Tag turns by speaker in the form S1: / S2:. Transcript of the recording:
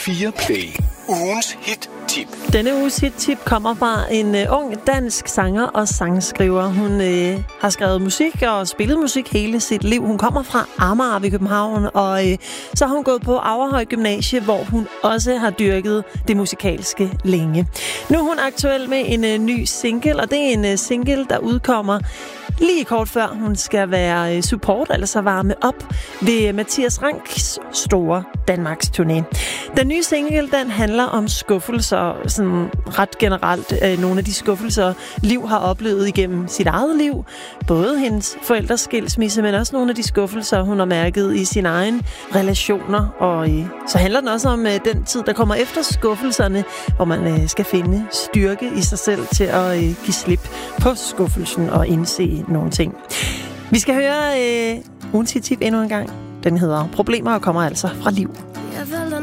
S1: 4 Play. Ugens hit-tip.
S2: Denne uges hit-tip kommer fra en ung dansk sanger og sangskriver. Hun har skrevet musik og spillet musik hele sit liv. Hun kommer fra Amager ved København, og så har hun gået på Averhøj Gymnasie, hvor hun også har dyrket det musikalske længe. Nu er hun aktuel med en ny single, og det er en single, der udkommer lige kort før hun skal være support, altså varme op ved Mathias Ranks store Danmarks turné. Den nye single, den handler om skuffelser, sådan ret generelt. Nogle af de skuffelser, Liv har oplevet igennem sit eget liv. Både hendes forældres skilsmisse, men også nogle af de skuffelser, hun har mærket i sine egne relationer. Og så handler den også om den tid, der kommer efter skuffelserne, hvor man skal finde styrke i sig selv til at give slip på skuffelsen og indse nogle ting. Vi skal høre ugens hit-tip endnu en gang. Den hedder Problemer og kommer altså fra Liv.